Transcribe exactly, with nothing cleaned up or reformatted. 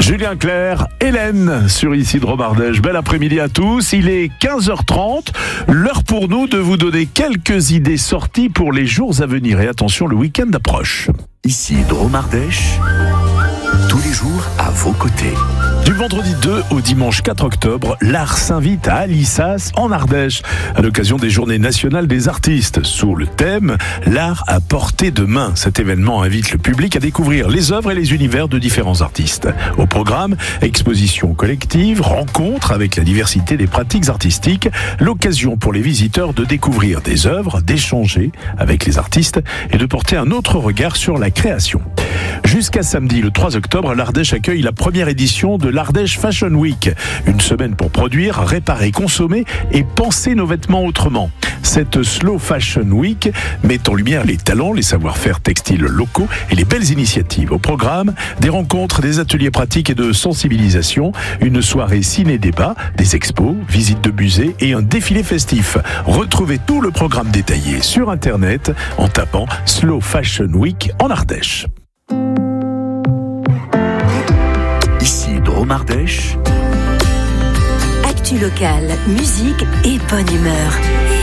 Julien Clerc, Hélène sur Ici Drôme Ardèche. Bel après-midi à tous. Il est quinze heures trente. L'heure pour nous de vous donner quelques idées sorties pour les jours à venir. Et attention, le week-end approche. Ici Drôme Ardèche, tous les jours à vos côtés. Du vendredi deux au dimanche quatre octobre, l'art s'invite à Alissas, en Ardèche, à l'occasion des Journées nationales des artistes. Sous le thème « L'art à portée de main ». Cet événement invite le public à découvrir les œuvres et les univers de différents artistes. Au programme, exposition collective, rencontres avec la diversité des pratiques artistiques, l'occasion pour les visiteurs de découvrir des œuvres, d'échanger avec les artistes et de porter un autre regard sur la création. Jusqu'à samedi, le trois octobre, l'Ardèche accueille la première édition de l'Ardèche Fashion Week. Une semaine pour produire, réparer, consommer et penser nos vêtements autrement. Cette Slow Fashion Week met en lumière les talents, les savoir-faire textiles locaux et les belles initiatives. Au programme, des rencontres, des ateliers pratiques et de sensibilisation, une soirée ciné-débat, des expos, visites de musées et un défilé festif. Retrouvez tout le programme détaillé sur Internet en tapant Slow Fashion Week en Ardèche. Ici Drôme Ardèche. Actu locale, musique et bonne humeur.